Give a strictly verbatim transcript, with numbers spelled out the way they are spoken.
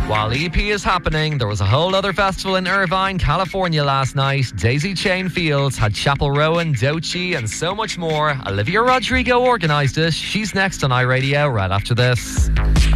While E P is happening, there was a whole other festival in Irvine, California last night. Daisy Chain Fields had Chapel Rowan, Doechii and so much more. Olivia Rodrigo organised it. She's next on iRadio right after this.